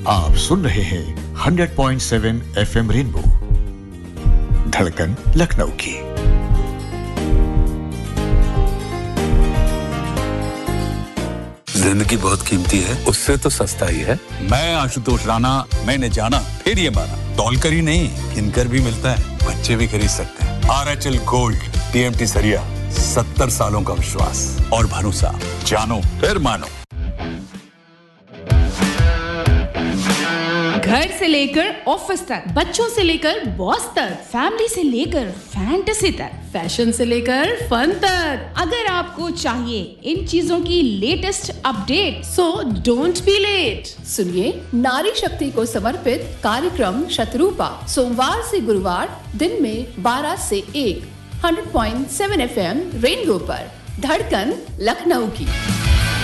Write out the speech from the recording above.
आप सुन रहे हैं 100.7 FM रेनबो, धड़कन लखनऊ की। जिंदगी बहुत कीमती है, उससे तो सस्ता ही है। मैं आशुतोष राणा, मैंने जाना फिर ये माना, तौलकर ही नहीं किनकर भी मिलता है, बच्चे भी खरीद सकते हैं। RHL गोल्ड, TMT सरिया, 70 सालों का विश्वास और भरोसा, जानो फिर मानो। घर से लेकर ऑफिस तक, बच्चों से लेकर बॉस तक, फैमिली से लेकर फैंटेसी तक, फैशन से लेकर फन तक, अगर आपको चाहिए इन चीजों की latest update, so don't be late. सुनिए नारी शक्ति को समर्पित कार्यक्रम शतरूपा, सोमवार से गुरुवार दिन में 12 से 1 100.7 FM रेनबो पर, धड़कन लखनऊ की।